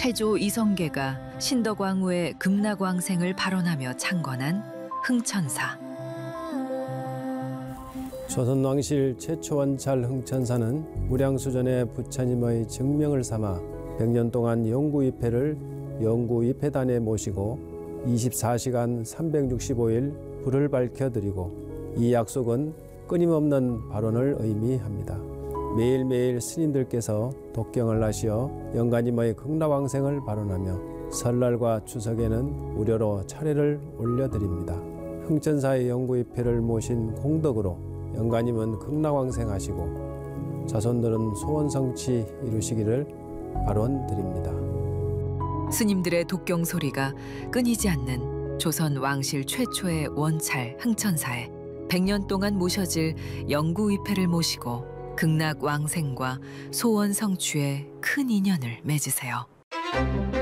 태조 이성계가 신덕왕후의 극락왕생을 발언하며 창건한 흥천사. 조선왕실 최초 원찰 흥천사는 무량수전의 부처님의 증명을 삼아 100년 동안 영구위패를 영구위패단에 모시고 24시간 365일 불을 밝혀드리고, 이 약속은 끊임없는 발언을 의미합니다. 매일매일 스님들께서 독경을 하시어 영가님의 극락왕생을 발언하며 설날과 추석에는 무료로 차례를 올려드립니다. 흥천사의 영구위패를 모신 공덕으로 영가님은 극락왕생하시고 자손들은 소원성취 이루시기를 발언드립니다. 스님들의 독경 소리가 끊이지 않는 조선 왕실 최초의 원찰 흥천사에 100년 동안 모셔질 영구위패를 모시고 극락왕생과 소원 성취에 큰 인연을 맺으세요.